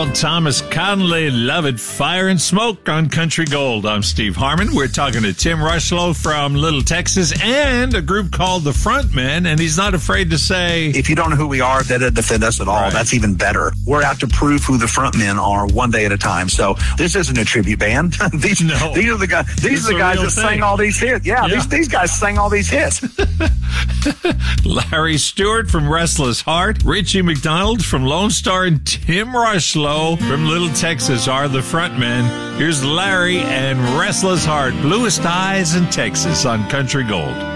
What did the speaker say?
Earl Thomas Conley, Love It, Fire and Smoke on Country Gold. I'm Steve Harmon. We're talking to Tim Rushlow from Little Texas and a group called The Frontmen, and he's not afraid to say, if you don't know who we are, that doesn't defend us at all. Right. That's even better. We're out to prove who the Frontmen are one day at a time. So this isn't a tribute band. these are the guys. These are the guys that sang all these hits. Yeah. These guys sang all these hits. Larry Stewart from Restless Heart, Richie McDonald from Lone Star, and Tim Rushlow from Little Texas are the frontmen. Here's Larry and Restless Heart, Bluest Eyes in Texas on Country Gold.